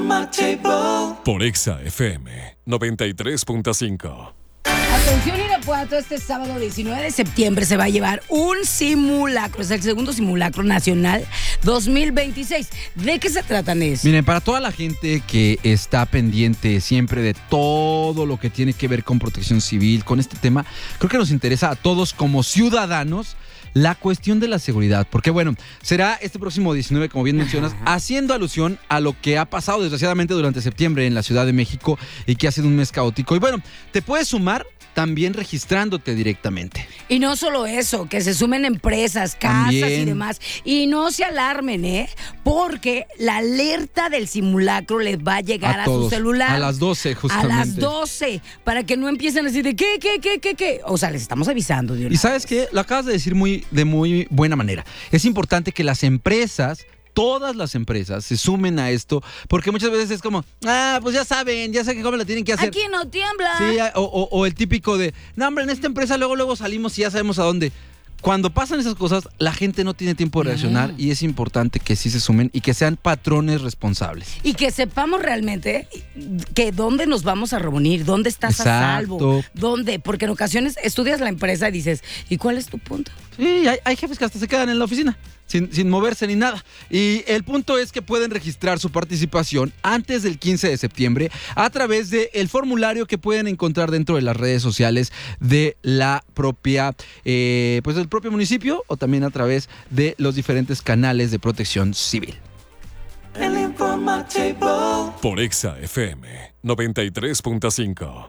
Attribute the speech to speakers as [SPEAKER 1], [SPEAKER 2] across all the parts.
[SPEAKER 1] Por Exa FM 93.5.
[SPEAKER 2] Atención Irapuato, este sábado 19 de septiembre se va a llevar un simulacro, es el segundo simulacro nacional 2026. ¿De qué se trata, Nes?
[SPEAKER 3] Miren, para toda la gente que está pendiente siempre de todo lo que tiene que ver con protección civil, con este tema, creo que nos interesa a todos como ciudadanos la cuestión de la seguridad, porque bueno, será este próximo 19, como bien mencionas, haciendo alusión a lo que ha pasado desgraciadamente durante septiembre en la Ciudad de México y que ha sido un mes caótico. Y bueno, te puedes sumar también registrándote directamente.
[SPEAKER 2] Y no solo eso, que se sumen empresas, casas
[SPEAKER 3] también
[SPEAKER 2] y demás. Y no se alarmen, porque la alerta del simulacro les va a llegar a su celular.
[SPEAKER 3] A las 12, justamente.
[SPEAKER 2] A las 12, para que no empiecen a decir de ¿qué? O sea, les estamos avisando de una
[SPEAKER 3] vez. Y ¿sabes qué? Lo acabas de decir de muy buena manera. Es importante que las empresas, todas las empresas, se sumen a esto, porque muchas veces es como, pues ya saben cómo la tienen que hacer.
[SPEAKER 2] Aquí no tiembla.
[SPEAKER 3] Sí, o el típico de, no hombre, en esta empresa luego salimos y ya sabemos a dónde. Cuando pasan esas cosas, la gente no tiene tiempo de reaccionar y es importante que sí se sumen y que sean patrones responsables.
[SPEAKER 2] Y que sepamos realmente que dónde nos vamos a reunir, dónde estás a salvo, dónde, porque en ocasiones estudias la empresa y dices, ¿y cuál es tu punto?
[SPEAKER 3] Sí, hay jefes que hasta se quedan en la oficina. Sin moverse ni nada. Y el punto es que pueden registrar su participación antes del 15 de septiembre a través del formulario que pueden encontrar dentro de las redes sociales de la propia, pues del propio municipio, o también a través de los diferentes canales de protección civil.
[SPEAKER 1] El Informativo. Por Exa FM 93.5.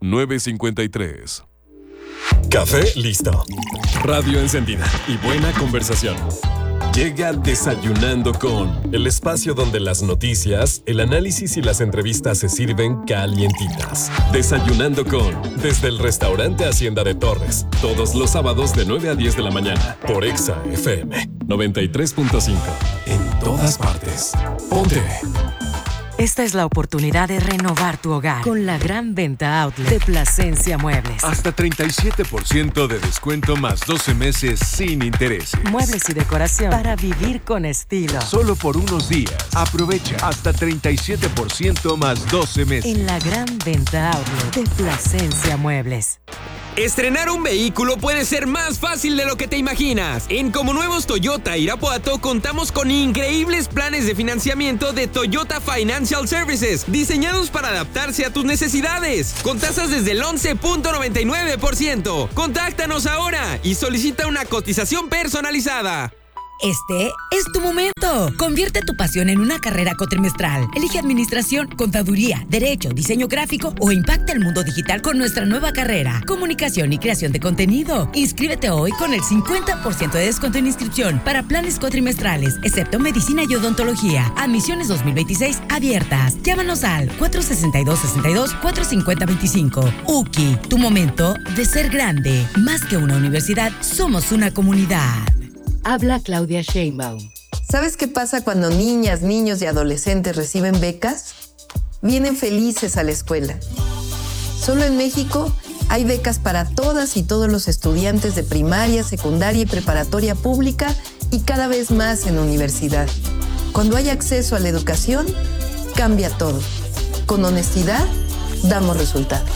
[SPEAKER 1] 9:53. Café listo. Radio encendida y buena conversación. Llega Desayunando con, el espacio donde las noticias, el análisis y las entrevistas se sirven calientitas. Desayunando con, desde el restaurante Hacienda de Torres, todos los sábados de 9 a 10 de la mañana, por Exa FM 93.5. En todas partes. Ponte.
[SPEAKER 4] Esta es la oportunidad de renovar tu hogar con la gran venta outlet de Plasencia Muebles.
[SPEAKER 5] Hasta 37% de descuento más 12 meses sin intereses.
[SPEAKER 4] Muebles y decoración para vivir con estilo.
[SPEAKER 5] Solo por unos días. Aprovecha hasta 37% más 12 meses.
[SPEAKER 4] En la gran venta outlet de Plasencia Muebles.
[SPEAKER 6] Estrenar un vehículo puede ser más fácil de lo que te imaginas. En Como Nuevos Toyota Irapuato contamos con increíbles planes de financiamiento de Toyota Financial Services, diseñados para adaptarse a tus necesidades, con tasas desde el 11.99%. Contáctanos ahora y solicita una cotización personalizada.
[SPEAKER 7] Este es tu momento. Convierte tu pasión en una carrera cuatrimestral. Elige administración, contaduría, derecho, diseño gráfico o impacta el mundo digital con nuestra nueva carrera, comunicación y creación de contenido. Inscríbete hoy con el 50% de descuento en inscripción para planes cuatrimestrales, excepto medicina y odontología. Admisiones 2026 abiertas. Llámanos al 462-62-450-25. UKI, tu momento de ser grande. Más que una universidad, somos una comunidad.
[SPEAKER 8] Habla Claudia Sheinbaum.
[SPEAKER 9] ¿Sabes qué pasa cuando niñas, niños y adolescentes reciben becas? Vienen felices a la escuela. Solo en México hay becas para todas y todos los estudiantes de primaria, secundaria y preparatoria pública y cada vez más en universidad. Cuando hay acceso a la educación, cambia todo. Con honestidad, damos resultados.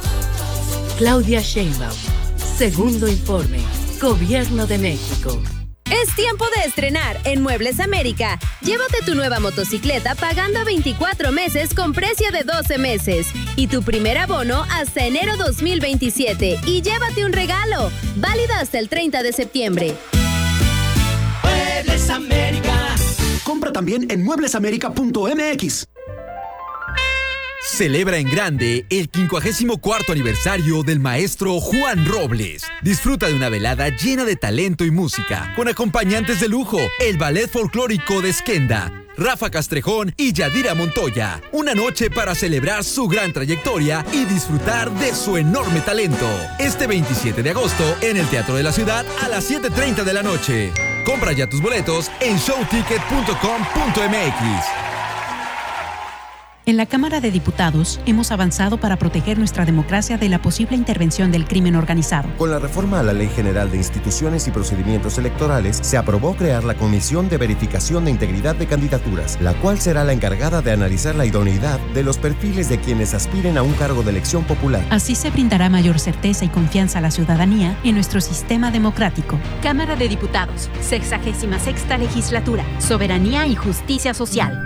[SPEAKER 8] Claudia Sheinbaum. Segundo informe. Gobierno de México.
[SPEAKER 10] Es tiempo de estrenar en Muebles América. Llévate tu nueva motocicleta pagando 24 meses con precio de 12 meses. Y tu primer abono hasta enero 2027. Y llévate un regalo. Válido hasta el 30 de septiembre.
[SPEAKER 11] Muebles América. Compra también en mueblesamerica.mx.
[SPEAKER 12] Celebra en grande el 54º aniversario del maestro Juan Robles. Disfruta de una velada llena de talento y música, con acompañantes de lujo, el Ballet Folclórico de Skenda, Rafa Castrejón y Yadira Montoya. Una noche para celebrar su gran trayectoria y disfrutar de su enorme talento. Este 27 de agosto en el Teatro de la Ciudad a las 7:30 de la noche. Compra ya tus boletos en showticket.com.mx.
[SPEAKER 13] En la Cámara de Diputados hemos avanzado para proteger nuestra democracia de la posible intervención del crimen organizado.
[SPEAKER 14] Con la reforma a la Ley General de Instituciones y Procedimientos Electorales, se aprobó crear la Comisión de Verificación de Integridad de Candidaturas, la cual será la encargada de analizar la idoneidad de los perfiles de quienes aspiren a un cargo de elección popular.
[SPEAKER 13] Así se brindará mayor certeza y confianza a la ciudadanía en nuestro sistema democrático.
[SPEAKER 15] Cámara de Diputados, 66ª Legislatura, Soberanía y Justicia Social.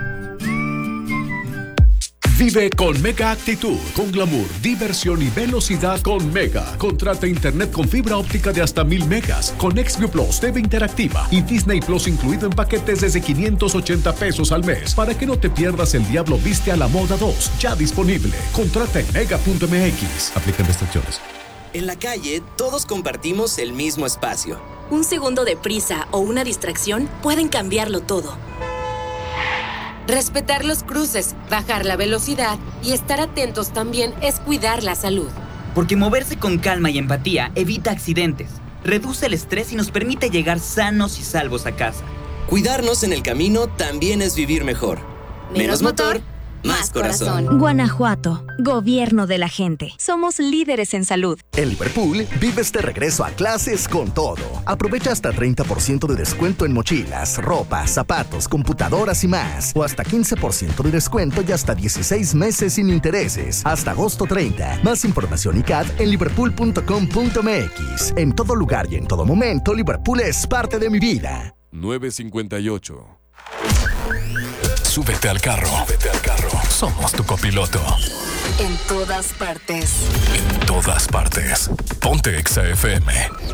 [SPEAKER 1] Vive con Mega Actitud, con glamour, diversión y velocidad con Mega. Contrata internet con fibra óptica de hasta 1000 megas, con XView Plus, TV interactiva y Disney Plus incluido en paquetes desde 580 pesos al mes, para que no te pierdas El Diablo Viste a la Moda 2, ya disponible. Contrata en mega.mx. Aplican restricciones.
[SPEAKER 16] En la calle, todos compartimos el mismo espacio.
[SPEAKER 17] Un segundo de prisa o una distracción pueden cambiarlo todo.
[SPEAKER 18] Respetar los cruces, bajar la velocidad y estar atentos también es cuidar la salud.
[SPEAKER 19] Porque moverse con calma y empatía evita accidentes, reduce el estrés y nos permite llegar sanos y salvos a casa.
[SPEAKER 16] Cuidarnos en el camino también es vivir mejor. Menos motor, más corazón.
[SPEAKER 10] Guanajuato, gobierno de la gente. Somos líderes en salud.
[SPEAKER 20] En Liverpool, vives de regreso a clases con todo. Aprovecha hasta 30% de descuento en mochilas, ropa, zapatos, computadoras y más. O hasta 15% de descuento y hasta 16 meses sin intereses. Hasta agosto 30. Más información y CAD en liverpool.com.mx. En todo lugar y en todo momento, Liverpool es parte de mi vida.
[SPEAKER 1] 9:58. Súbete al carro. Somos tu copiloto.
[SPEAKER 4] En todas partes.
[SPEAKER 1] En todas partes. Ponte Exa FM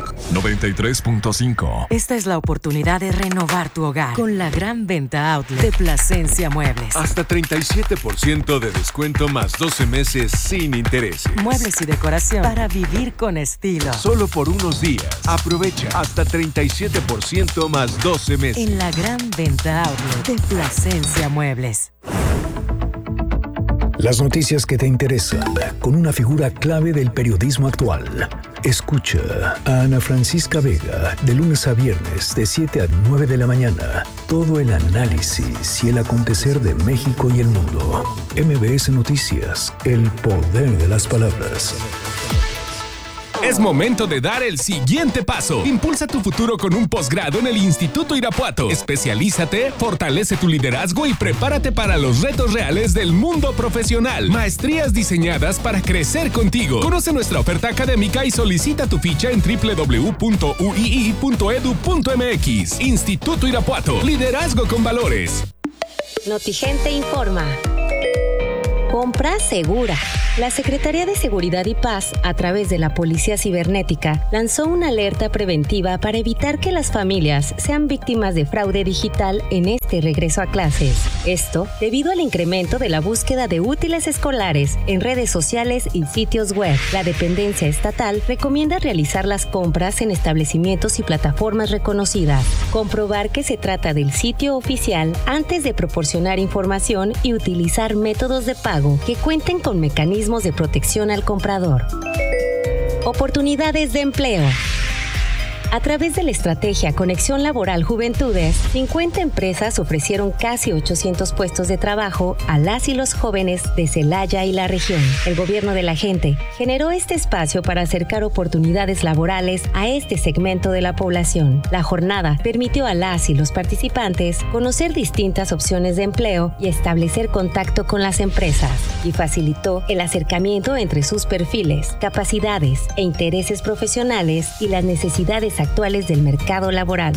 [SPEAKER 1] 93.5.
[SPEAKER 4] Esta es la oportunidad de renovar tu hogar con la gran venta outlet de Plasencia Muebles.
[SPEAKER 5] Hasta 37% de descuento más 12 meses sin intereses.
[SPEAKER 4] Muebles y decoración para vivir con estilo.
[SPEAKER 5] Solo por unos días. Aprovecha hasta 37% más 12 meses.
[SPEAKER 4] En la gran venta outlet de Plasencia Muebles.
[SPEAKER 21] Las noticias que te interesan, con una figura clave del periodismo actual. Escucha a Ana Francisca Vega de lunes a viernes de 7 a 9 de la mañana. Todo el análisis y el acontecer de México y el mundo. MBS Noticias, el poder de las palabras.
[SPEAKER 22] Es momento de dar el siguiente paso. Impulsa tu futuro con un posgrado en el Instituto Irapuato. Especialízate, fortalece tu liderazgo y prepárate para los retos reales del mundo profesional. Maestrías diseñadas para crecer contigo. Conoce nuestra oferta académica y solicita tu ficha en www.uii.edu.mx. Instituto Irapuato. Liderazgo con valores.
[SPEAKER 10] Notigente informa. Compra segura. La Secretaría de Seguridad y Paz, a través de la Policía Cibernética, lanzó una alerta preventiva para evitar que las familias sean víctimas de fraude digital en este regreso a clases. Esto debido al incremento de la búsqueda de útiles escolares en redes sociales y sitios web. La dependencia estatal recomienda realizar las compras en establecimientos y plataformas reconocidas, comprobar que se trata del sitio oficial antes de proporcionar información y utilizar métodos de pago que cuenten con mecanismos de protección al comprador. Oportunidades de empleo. A través de la estrategia Conexión Laboral Juventudes, 50 empresas ofrecieron casi 800 puestos de trabajo a las y los jóvenes de Celaya y la región. El gobierno de la gente generó este espacio para acercar oportunidades laborales a este segmento de la población. La jornada permitió a las y los participantes conocer distintas opciones de empleo y establecer contacto con las empresas, y facilitó el acercamiento entre sus perfiles, capacidades e intereses profesionales y las necesidades actuales del mercado laboral.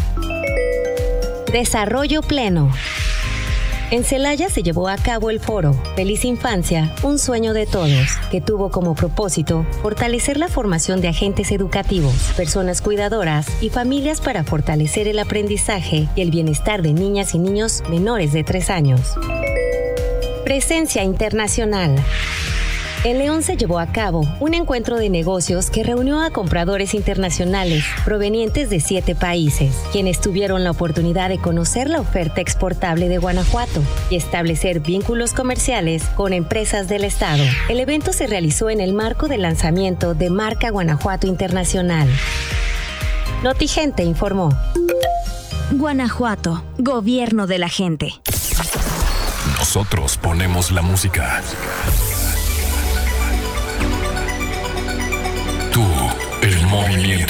[SPEAKER 10] Desarrollo pleno. En Celaya se llevó a cabo el foro Feliz Infancia, un sueño de todos, que tuvo como propósito fortalecer la formación de agentes educativos, personas cuidadoras y familias para fortalecer el aprendizaje y el bienestar de niñas y niños menores de 3 años. Presencia internacional. En León se llevó a cabo un encuentro de negocios que reunió a compradores internacionales provenientes de 7 países, quienes tuvieron la oportunidad de conocer la oferta exportable de Guanajuato y establecer vínculos comerciales con empresas del estado. El evento se realizó en el marco del lanzamiento de Marca Guanajuato Internacional. Notigente informó. Guanajuato, gobierno de la gente.
[SPEAKER 1] Nosotros ponemos la música. Tú, el movimiento.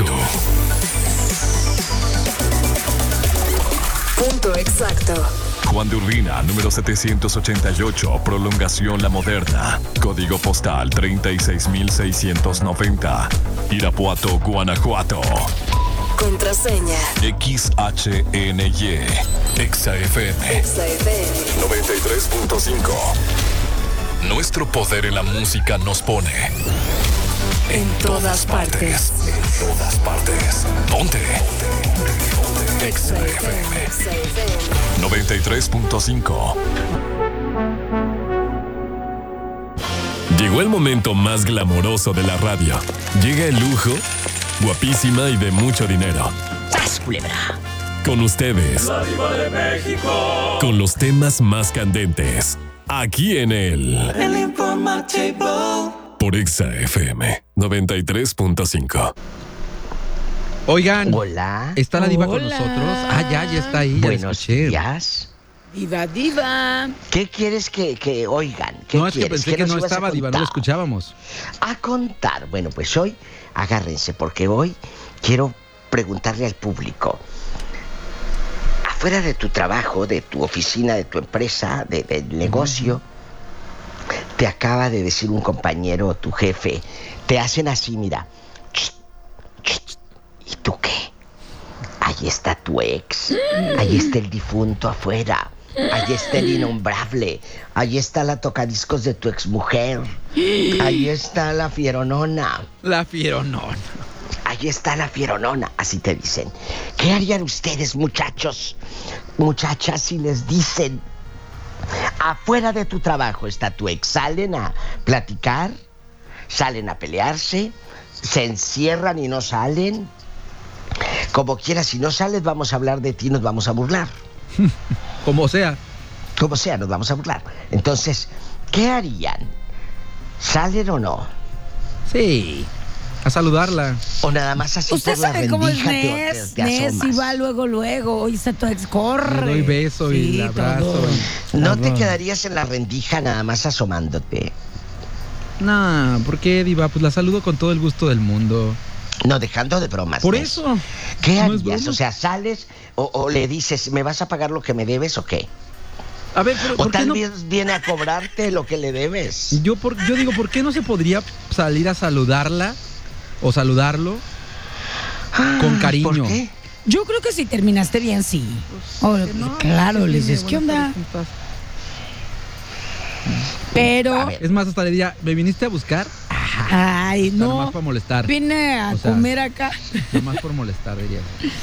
[SPEAKER 2] Punto exacto.
[SPEAKER 1] Juan de Urbina, número 788, prolongación La Moderna. Código postal 36690. Irapuato, Guanajuato.
[SPEAKER 2] Contraseña.
[SPEAKER 1] XHNY. ExaFM. 93.5. Nuestro poder en la música nos pone
[SPEAKER 2] en todas partes.
[SPEAKER 1] En todas partes. Ponte. ExaFM 93.5. Llegó el momento más glamoroso de la radio. Llega el lujo, guapísima y de mucho dinero.
[SPEAKER 7] ¡Sas, culebra!
[SPEAKER 1] Con ustedes.
[SPEAKER 3] La Diva de México.
[SPEAKER 1] Con los temas más candentes. Aquí en
[SPEAKER 3] El Informativo.
[SPEAKER 1] Por ExaFM 93.5.
[SPEAKER 23] Oigan,
[SPEAKER 24] hola.
[SPEAKER 23] ¿Está la Diva con nosotros? Ya está ahí.
[SPEAKER 24] Buenos días.
[SPEAKER 7] Diva.
[SPEAKER 24] ¿Qué quieres que oigan? ¿Qué
[SPEAKER 23] no, es
[SPEAKER 24] quieres?
[SPEAKER 23] que pensé que no estaba, Diva, no lo escuchábamos.
[SPEAKER 24] A contar. Bueno, pues hoy, agárrense, porque hoy quiero preguntarle al público. Afuera de tu trabajo, de tu oficina, de tu empresa, del negocio, te acaba de decir un compañero o tu jefe, te hacen así, mira. ¿Y tú qué? Ahí está tu ex, ahí está el difunto afuera, ahí está el innombrable, ahí está la tocadiscos de tu exmujer, ahí está la fieronona.
[SPEAKER 23] La fieronona.
[SPEAKER 24] Ahí está la fieronona, así te dicen. ¿Qué harían ustedes, muchachos, muchachas, si les dicen, afuera de tu trabajo está tu ex? ¿Salen a platicar? ¿Salen a pelearse? ¿Se encierran y no salen? Como quiera, si no sales, vamos a hablar de ti, nos vamos a burlar.
[SPEAKER 23] Como sea.
[SPEAKER 24] Como sea, nos vamos a burlar. Entonces, ¿qué harían? ¿Salen o no?
[SPEAKER 23] Sí, a saludarla.
[SPEAKER 24] O nada más así
[SPEAKER 7] usted
[SPEAKER 24] por la
[SPEAKER 7] sabe cómo es
[SPEAKER 24] rendija te
[SPEAKER 7] Nes
[SPEAKER 24] asomas.
[SPEAKER 7] y va luego. Hoy está tu ex, corre.
[SPEAKER 23] Le doy beso y le abrazo.
[SPEAKER 24] ¿No te quedarías en la rendija nada más asomándote?
[SPEAKER 23] No, ¿por qué, Diva? Pues la saludo con todo el gusto del mundo.
[SPEAKER 24] No, dejando de bromas.
[SPEAKER 23] Por
[SPEAKER 24] Nes.
[SPEAKER 23] eso.
[SPEAKER 24] ¿Qué
[SPEAKER 23] ¿No
[SPEAKER 24] harías?
[SPEAKER 23] es
[SPEAKER 24] O sea, ¿sales o le dices, ¿me vas a pagar lo que me debes o qué?
[SPEAKER 23] A ver,
[SPEAKER 24] o tal vez viene a cobrarte lo que le debes.
[SPEAKER 23] Yo digo, ¿por qué no se podría salir a saludarla o saludarlo con cariño?
[SPEAKER 24] ¿Por qué?
[SPEAKER 7] Yo creo que si terminaste bien, sí. Claro, le dices, ¿qué onda? Pero...
[SPEAKER 23] Es más, hasta le diría, ¿me viniste a buscar?
[SPEAKER 7] Ay, no.
[SPEAKER 23] Nomás para molestar.
[SPEAKER 7] Vine a comer acá.
[SPEAKER 23] Nomás por molestar, diría.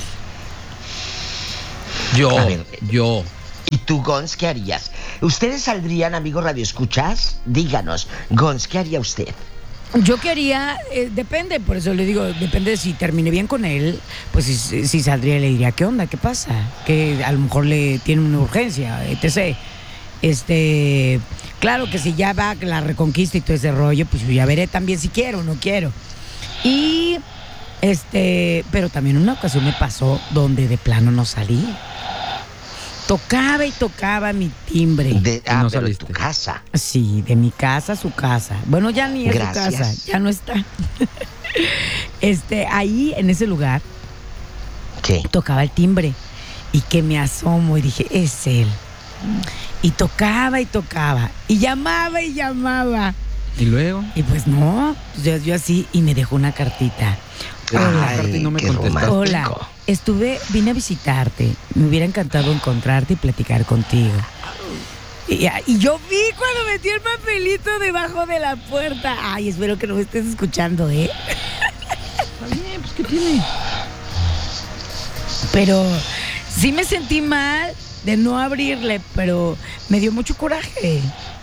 [SPEAKER 23] Yo.
[SPEAKER 24] ¿Y tú, Gons, qué harías? ¿Ustedes saldrían, amigos radioescuchas? Díganos, Gons, ¿qué haría usted?
[SPEAKER 7] Yo quería, depende, por eso le digo, depende de si terminé bien con él, pues si saldría le diría, ¿qué onda? ¿Qué pasa? Que a lo mejor le tiene una urgencia, etc. Claro que si ya va la reconquista y todo ese rollo, pues yo ya veré también si quiero o no quiero. Y, pero también una ocasión me pasó donde de plano no salí. Tocaba y tocaba mi timbre.
[SPEAKER 24] No pero de tu casa.
[SPEAKER 7] Sí, de mi casa a su casa. Bueno, ya ni es su casa, ya no está. Ahí, en ese lugar,
[SPEAKER 24] ¿qué?
[SPEAKER 7] Tocaba el timbre y que me asomo y dije, es él. Y tocaba y tocaba y llamaba y llamaba.
[SPEAKER 23] ¿Y luego?
[SPEAKER 7] Y pues no, yo así, y me dejó una cartita. Hola,
[SPEAKER 23] y no me contestaste.
[SPEAKER 7] Hola, vine a visitarte. Me hubiera encantado encontrarte y platicar contigo. Y yo vi cuando metí el papelito debajo de la puerta. Ay, espero que no me estés escuchando,
[SPEAKER 23] Está bien, pues ¿qué tiene?
[SPEAKER 7] Pero sí me sentí mal de no abrirle, pero me dio mucho coraje.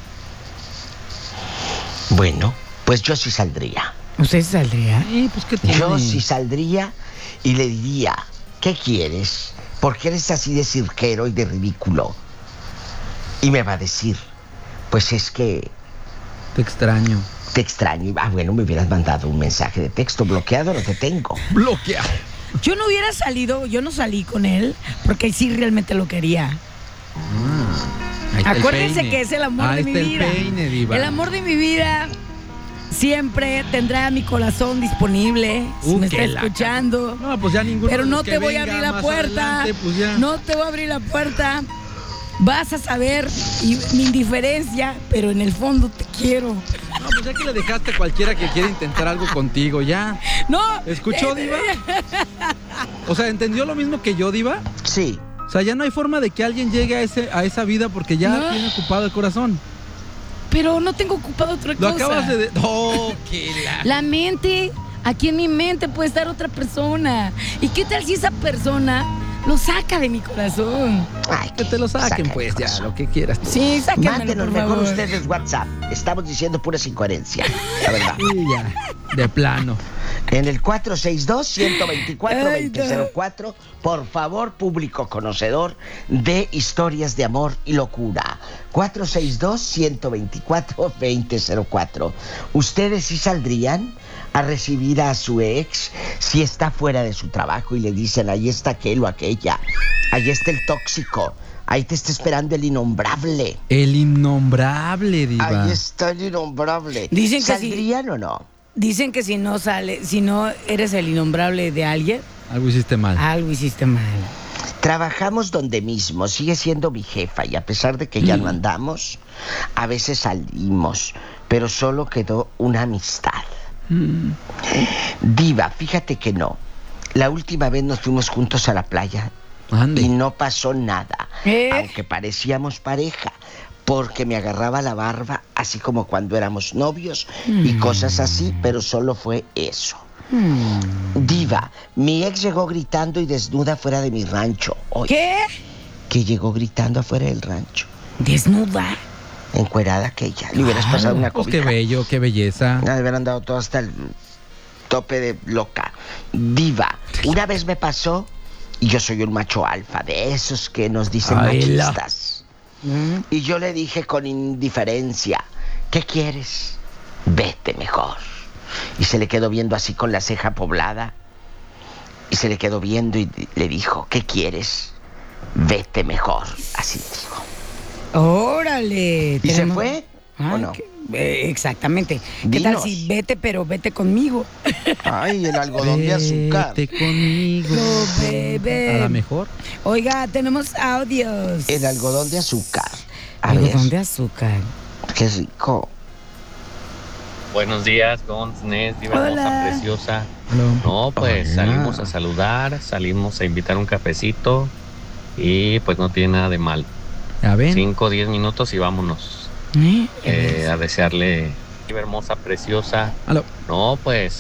[SPEAKER 24] Bueno, pues yo sí saldría.
[SPEAKER 7] ¿Usted saldría?
[SPEAKER 23] Pues ¿qué tiene?
[SPEAKER 24] Yo sí saldría y le diría, ¿qué quieres? ¿Por qué eres así de cirquero y de ridículo? Y me va a decir, pues es que...
[SPEAKER 23] Te extraño.
[SPEAKER 24] Te extraño. Bueno, me hubieras mandado un mensaje de texto. Bloqueado lo que tengo.
[SPEAKER 23] Bloqueado.
[SPEAKER 7] Yo no hubiera salido, yo no salí con él, porque sí realmente lo quería. Acuérdense que es el amor de mi vida.
[SPEAKER 23] Peine, diva.
[SPEAKER 7] El amor de mi vida siempre tendrá mi corazón disponible. Si me está escuchando.
[SPEAKER 23] No, pues ya ninguno.
[SPEAKER 7] Pero no te voy a abrir la puerta.
[SPEAKER 23] Pues ya.
[SPEAKER 7] No te voy a abrir la puerta. Vas a saber mi indiferencia, pero en el fondo te quiero.
[SPEAKER 23] No, pues ya que le dejaste a cualquiera que quiera intentar algo contigo, ya.
[SPEAKER 7] No.
[SPEAKER 23] ¿Escuchó, diva? O sea, ¿entendió lo mismo que yo, diva?
[SPEAKER 24] Sí.
[SPEAKER 23] O sea, ya no hay forma de que alguien llegue a esa vida porque ya tiene ocupado el corazón.
[SPEAKER 7] Pero no tengo ocupado otra cosa.
[SPEAKER 23] Lo acabas de... ¡Oh, qué
[SPEAKER 7] la mente, aquí en mi mente puede estar otra persona. ¿Y qué tal si esa persona lo saca de mi corazón?
[SPEAKER 23] Ay, que te lo saquen, pues, ya, lo que quieras.
[SPEAKER 7] Sí, sáquenmelo,
[SPEAKER 24] mándenos
[SPEAKER 7] por
[SPEAKER 24] mejor
[SPEAKER 7] favor.
[SPEAKER 24] ustedes WhatsApp. Estamos diciendo puras incoherencias, la verdad.
[SPEAKER 23] Sí, ya, de plano.
[SPEAKER 24] En el 462-124-2004, por favor, público conocedor de historias de amor y locura. 462-124-2004. ¿Ustedes sí saldrían a recibir a su ex si está fuera de su trabajo y le dicen, ahí está aquel o aquella, ahí está el tóxico, ahí te está esperando el innombrable?
[SPEAKER 23] El innombrable, diva.
[SPEAKER 24] Ahí está el innombrable.
[SPEAKER 7] Dicen que
[SPEAKER 24] ¿saldrían o no?
[SPEAKER 7] Dicen que si no eres el innombrable de alguien,
[SPEAKER 23] algo hiciste mal.
[SPEAKER 7] Algo hiciste mal.
[SPEAKER 24] Trabajamos donde mismo, sigue siendo mi jefa y a pesar de que ya no andamos, a veces salimos, pero solo quedó una amistad. Diva, fíjate que no. La última vez nos fuimos juntos a la playa.
[SPEAKER 23] Ande.
[SPEAKER 24] Y no pasó nada, aunque parecíamos pareja, porque me agarraba la barba, así como cuando éramos novios y cosas así, pero solo fue eso. Diva, mi ex llegó gritando y desnuda fuera de mi rancho. Oye,
[SPEAKER 7] ¿qué?
[SPEAKER 24] Que llegó gritando afuera del rancho.
[SPEAKER 7] ¿Desnuda?
[SPEAKER 24] Encuerada aquella. Le hubieras pasado una
[SPEAKER 23] Pues
[SPEAKER 24] cobija.
[SPEAKER 23] qué bello, qué belleza.
[SPEAKER 24] De haber andado todo hasta el tope de loca. Diva, una vez me pasó, y yo soy un macho alfa, de esos que nos dicen machistas. Y yo le dije con indiferencia, ¿qué quieres? Vete mejor. Y se le quedó viendo así con la ceja poblada. Y se le quedó viendo y le dijo, ¿qué quieres? Vete mejor. Así dijo.
[SPEAKER 7] ¡Órale!
[SPEAKER 24] ¿Y se fue? ¿O no?
[SPEAKER 7] Exactamente.
[SPEAKER 24] Dinos.
[SPEAKER 7] ¿Qué tal si vete, pero vete conmigo?
[SPEAKER 24] Ay, el algodón de azúcar.
[SPEAKER 23] Vete conmigo.
[SPEAKER 7] Bebé.
[SPEAKER 23] A la mejor.
[SPEAKER 7] Oiga, tenemos audios.
[SPEAKER 24] El algodón de azúcar.
[SPEAKER 7] Algodón de azúcar.
[SPEAKER 24] Qué rico.
[SPEAKER 6] Buenos días, Gonz, Nes, diva hermosa, preciosa.
[SPEAKER 23] Hola.
[SPEAKER 6] No, pues
[SPEAKER 23] Hola.
[SPEAKER 6] salimos a saludar, salimos a invitar un cafecito y pues no tiene nada de mal.
[SPEAKER 23] A ver.
[SPEAKER 6] 5 o 10 minutos y vámonos. A desearle, diva hermosa, preciosa.
[SPEAKER 23] Aló.
[SPEAKER 6] No, pues